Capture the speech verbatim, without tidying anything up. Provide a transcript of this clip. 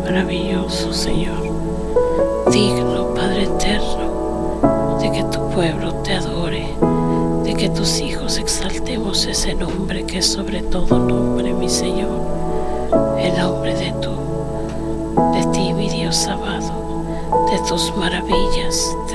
maravilloso, Señor, digno, Padre eterno, de que tu pueblo te adore, de que tus hijos exaltemos ese nombre que es sobre todo nombre, mi Señor, el nombre de tú, de ti, mi Dios amado, de tus maravillas,